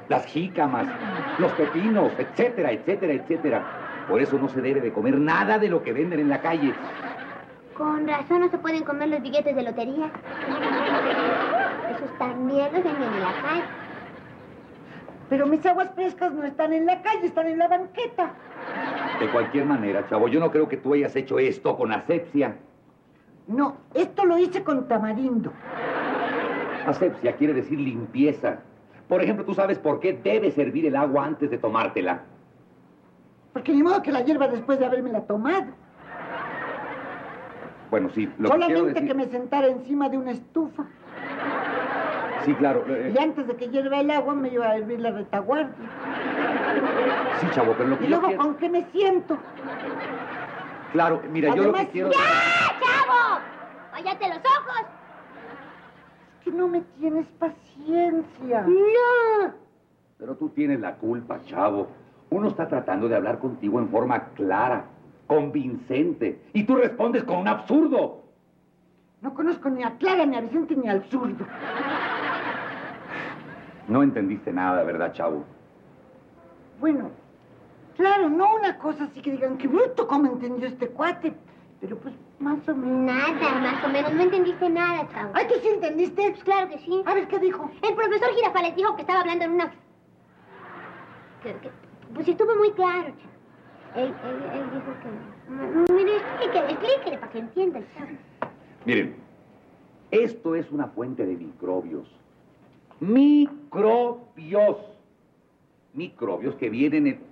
las jícamas, los pepinos, etcétera, etcétera, etcétera. Por eso no se debe de comer nada de lo que venden en la calle. Con razón no se pueden comer los billetes de lotería. Esos también los venden en la calle. Pero mis aguas frescas no están en la calle, están en la banqueta. De cualquier manera, chavo, yo no creo que tú hayas hecho esto con asepsia. No, esto lo hice con tamarindo. Asepsia quiere decir limpieza. Por ejemplo, ¿tú sabes por qué debes servir el agua antes de tomártela? Porque ni modo que la hierva después de habérmela tomado. Bueno, sí, lo Solamente que quiero decir... que me sentara encima de una estufa. Sí, claro. Y antes de que hierva el agua me iba a hervir la retaguardia. Sí, chavo, pero lo que Y yo luego, quiero... ¿con qué me siento? Claro, mira, yo lo que Además, quiero... ¡Ya, chavo! ¡Cállate los ojos! Es que no me tienes paciencia. ¡No! Pero tú tienes la culpa, chavo. Uno está tratando de hablar contigo en forma clara, convincente, y tú respondes con un absurdo. No conozco ni a Clara, ni a Vicente, ni al zurdo. No entendiste nada, ¿verdad, chavo? Bueno, claro, no una cosa así que digan, qué bruto, cómo entendió este cuate. Pero pues, más o menos. Nada, más o menos. No entendiste nada, chavo. Ay, ¿tú sí entendiste? Pues claro que sí. A ver, ¿qué dijo? El profesor Girafales dijo que estaba hablando en una... Pues estuvo muy claro, chavo. Él dijo que... Mire, explíquele para que entienda el chavo. Miren, esto es una fuente de microbios. Microbios. Microbios que vienen